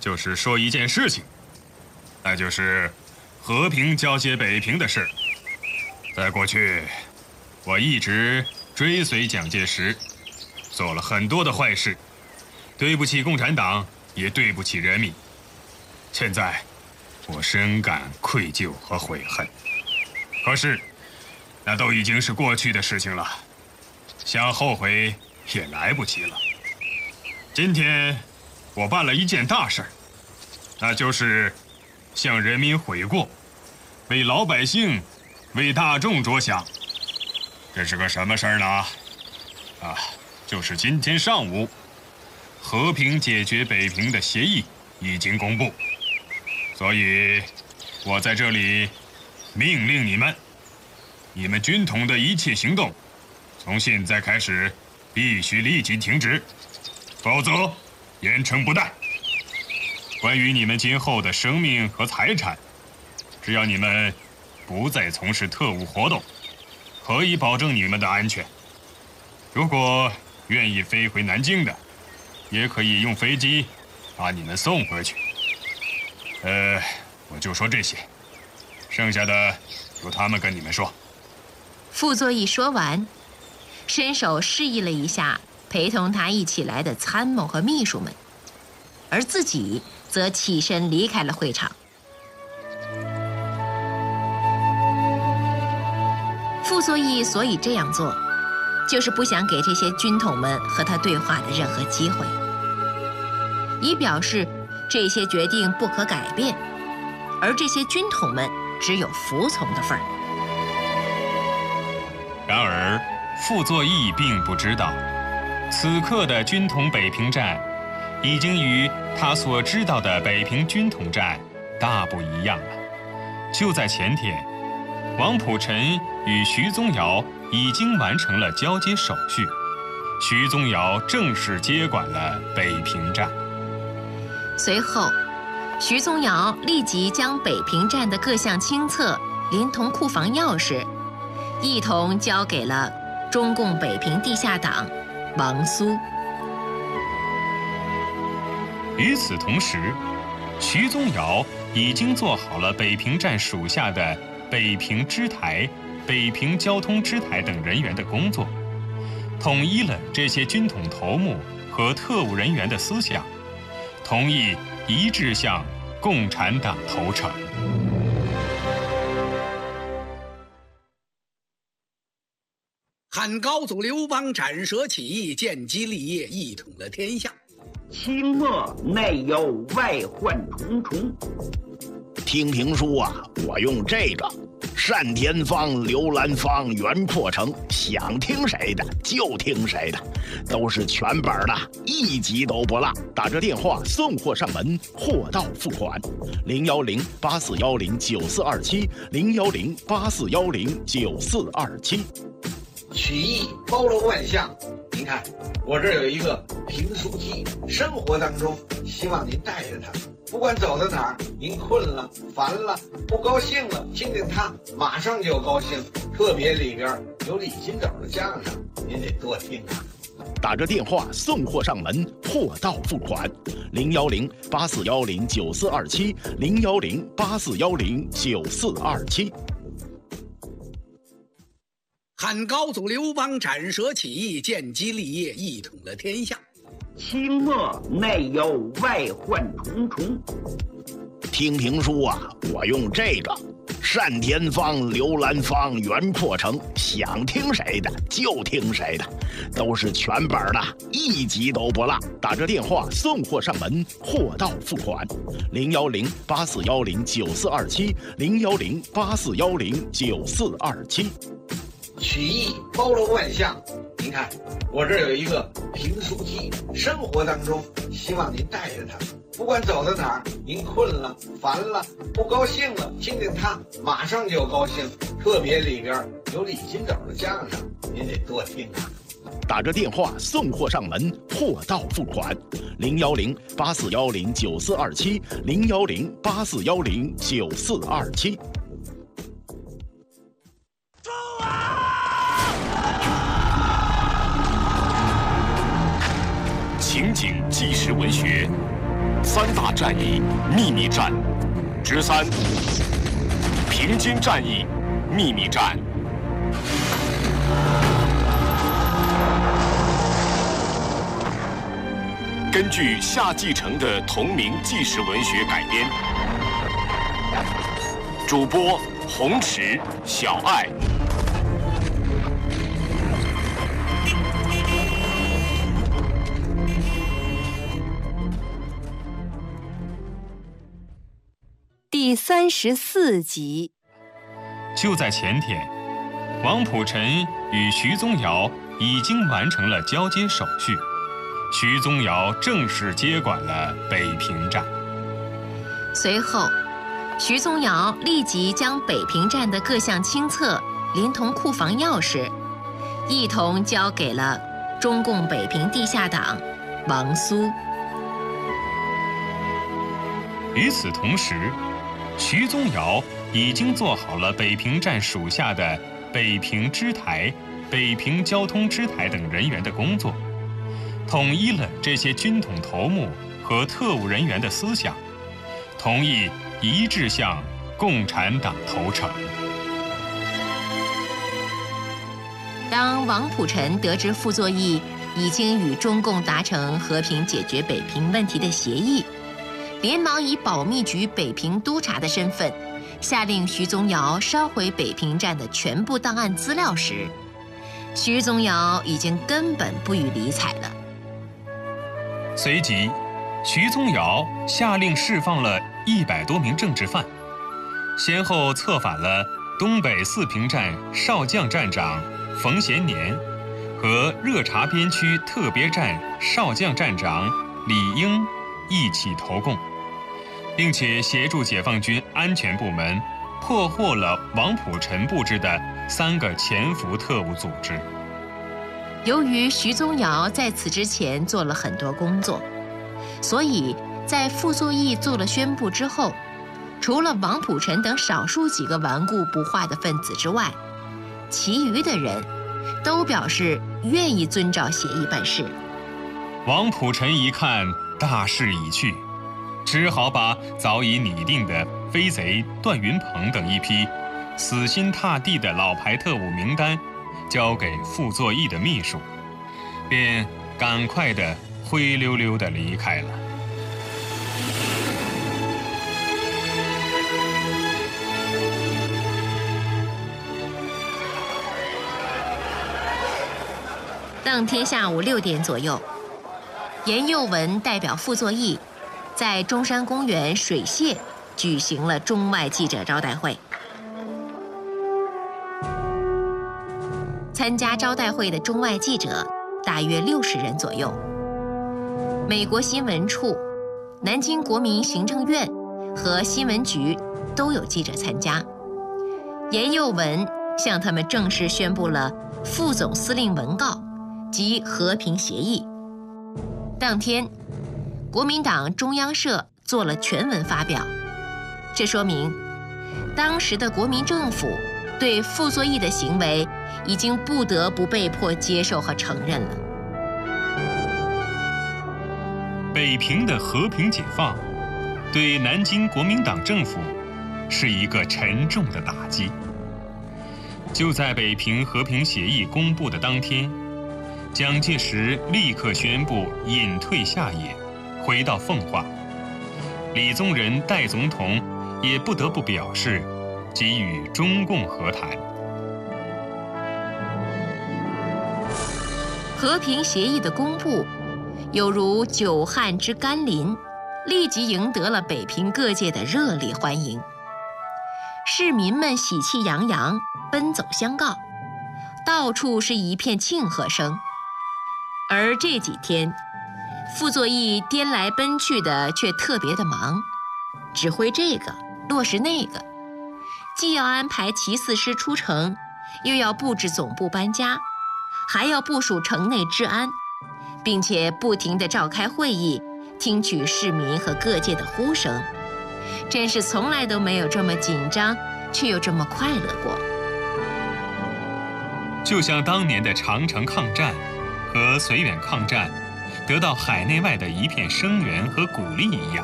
就是说一件事情，那就是和平交接北平的事。在过去，我一直追随蒋介石，做了很多的坏事，对不起共产党，也对不起人民。现在，我深感愧疚和悔恨。可是，那都已经是过去的事情了，想后悔也来不及了。今天，我办了一件大事，那就是向人民悔过，为老百姓、为大众着想。这是个什么事儿呢？就是今天上午，和平解决北平的协议已经公布，所以我在这里命令你们军统的一切行动，从现在开始必须立即停止，否则严惩不贷。关于你们今后的生命和财产，只要你们不再从事特务活动，可以保证你们的安全。如果愿意飞回南京的，也可以用飞机把你们送回去。我就说这些，剩下的由他们跟你们说。 傅作义说完，伸手示意了一下陪同他一起来的参谋和秘书们，而自己则起身离开了会场。傅作义所以这样做，就是不想给这些军统们和他对话的任何机会，以表示这些决定不可改变，而这些军统们只有服从的份儿。 然而，傅作义并不知道，此刻的军统北平站，已经与他所知道的北平军统站大不一样了。就在前天，王朴臣与徐宗尧已经完成了交接手续，徐宗尧正式接管了北平站。 随后，徐宗尧立即将北平站的各项清册连同库房钥匙一同交给了中共北平地下党王苏。 与此同时，徐宗尧已经做好了北平站属下的北平支台、北平交通支台等人员的工作，统一了这些军统头目和特务人员的思想，同意一致向共产党投诚。 汉高祖刘邦斩蛇起义，建基立业，一统了天下。 清末内忧外患重重。 听评书啊，我用这个单田芳、刘兰芳、袁阔成，想听谁的就听谁的，都是全本的，一集都不落。打这电话送货上门，货到付款。010-8410-9427，010-8410-9427。 曲艺包罗万象，您看我这儿有一个评书机，生活当中希望您带着它，不管走到哪儿，您困了、烦了、不高兴了，听听它，马上就高兴。特别里边有李金斗的相声，您得多听啊。 打着电话送货上门，货到付款。010-8410-9427，010-8410-9427。 汉高祖刘邦斩蛇起义，建基立业，一统了天下。 清末内忧外患重重。 听评书啊，我用这个单田芳、刘兰芳、袁阔成，想听谁的就听谁的，都是全本的，一集都不落。打着电话送货上门，货到付款。010-8410-9427，010-8410-9427。 曲艺包罗万象，您看我这儿有一个评书机，生活当中希望您带着它，不管走到哪儿，您困了、烦了、不高兴了，听听它，马上就高兴。特别里边有李金斗的相声，您得多听啊。 打着电话送货上门，货到付款。010-8410-9427，010-8410-9427。 情景纪实文学， 三大战役秘密战之3：平津战役秘密战。根据夏继承的同名纪实文学改编，主播洪池、小爱。 第34集。 就在前天，王溥臣与徐宗尧已经完成了交接手续。徐宗尧正式接管了北平站。 随后，徐宗尧立即将北平站的各项清册，连同库房钥匙，一同交给了中共北平地下党王苏。 与此同时，徐宗尧已经做好了北平站属下的北平支台、北平交通支台等人员的工作。统一了这些军统头目和特务人员的思想，同意一致向共产党投诚。 当王溥臣得知傅作义已经与中共达成和平解决北平问题的协议，连忙以保密局北平督察的身份，下令徐宗尧烧毁北平站的全部档案资料时，徐宗尧已经根本不予理睬了。 随即，徐宗尧下令释放了100多名政治犯，先后策反了东北四平站少将站长冯贤年和热察边区特别站少将站长李英一起投共，并且协助解放军安全部门破获了王溥臣布置的3个潜伏特务组织。 由于徐宗尧在此之前做了很多工作，所以在傅作义做了宣布之后，除了王溥臣等少数几个顽固不化的分子之外，其余的人都表示愿意遵照协议办事。 王溥臣一看大势已去，只好把早已拟定的飞贼段云鹏等一批死心塌地的老牌特务名单交给傅作义的秘书，便赶快地灰溜溜地离开了。 当天下午6点左右，严幼文代表傅作义在中山公园水榭举行了中外记者招待会。参加招待会的中外记者大约60人左右，美国新闻处、南京国民行政院和新闻局都有记者参加。严幼文向他们正式宣布了副总司令文告及和平协议。当天，国民党中央社做了全文发表，这说明当时的国民政府对傅作义的行为已经不得不被迫接受和承认了。 北平的和平解放，对南京国民党政府是一个沉重的打击。就在北平和平协议公布的当天，蒋介石立刻宣布隐退下野，回到奉化。李宗仁代总统也不得不表示给予中共和谈。 和平协议的公布，有如久旱之甘霖，立即赢得了北平各界的热烈欢迎。市民们喜气洋洋，奔走相告，到处是一片庆贺声。而这几天，傅作义颠来奔去的却特别的忙，指挥这个，落实那个，既要安排骑4师出城，又要布置总部搬家，还要部署城内治安，并且不停地召开会议，听取市民和各界的呼声，真是从来都没有这么紧张，却又这么快乐过。 就像当年的长城抗战和绥远抗战， 得到海内外的一片声援和鼓励一样。